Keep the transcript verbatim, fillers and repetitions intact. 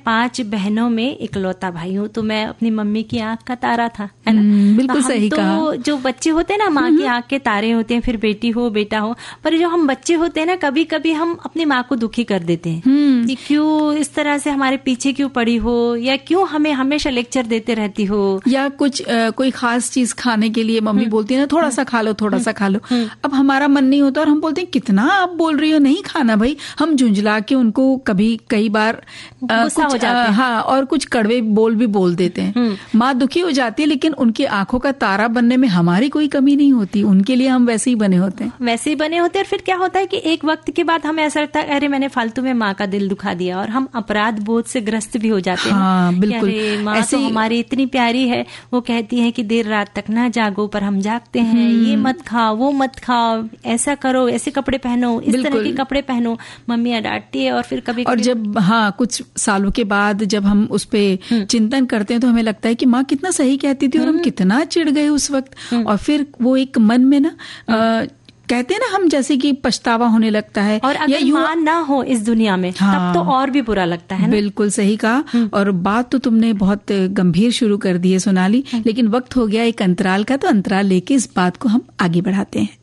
पांच बहनों में इकलौता भाई हूँ, तो मैं अपनी मम्मी की आंख का तारा था, है ना। बिल्कुल सही कहा। तो जो बच्चे होते हैं ना, माँ की आंख के तारे होते हैं, फिर बेटी हो बेटा हो, पर जो हम बच्चे होते हैं ना, कभी कभी हम अपनी माँ को दुखी कर देते हैं कि क्यों इस तरह से हमारे पीछे क्यों पड़ी हो, या क्यों हमें हमेशा लेक्चर देते रहती हो, या कुछ आ, कोई खास चीज खाने के लिए मम्मी बोलती है ना, थोड़ा सा खा लो थोड़ा सा खा लो। अब हमारा मन नहीं होता और हम बोलते हैं कितना आप बोल रही हो, नहीं खाना भाई। हम झुंझला के उनको कभी कई बार गुस्सा हो जाते हैं। हाँ, और कुछ कड़वे बोल भी बोल देते हैं। माँ दुखी हो जाती है, लेकिन उनकी आंखों का तारा बनने में हमारी कोई कमी नहीं होती, उनके लिए हम वैसे ही बने होते हैं वैसे ही बने होते हैं। और फिर क्या होता है कि एक वक्त के बाद हमें ऐसा लगता है अरे मैंने फालतू में माँ का दिल दुखा दिया, और हम अपराध बोध से ग्रस्त भी हो जाते हैं। हाँ, बिल्कुल। माँ तो हमारी इतनी प्यारी है, वो कहती है कि देर रात तक ना जागो, पर हम जागते हैं। ये मत खाओ, वो मत खाओ, ऐसा करो, ऐसे कपड़े पहनो, इस तरह के कपड़े पहनो, मम्मी डांटती है। और फिर कभी और जब हाँ कुछ सालों के बाद जब हम उस पे चिंतन करते हैं तो हमें लगता है कि माँ कितना सही कहती थी और हम कितना चिढ़ गए उस वक्त। और फिर वो एक मन में ना आ, कहते हैं ना हम, जैसे कि पछतावा होने लगता है। और अगर माँ ना हो इस दुनिया में, हाँ, तब तो और भी बुरा लगता है ना। बिल्कुल सही कहा। और बात तो तुमने बहुत गंभीर शुरू कर दी है सोनाली, लेकिन वक्त हो गया एक अंतराल का, तो अंतराल लेके इस बात को हम आगे बढ़ाते हैं।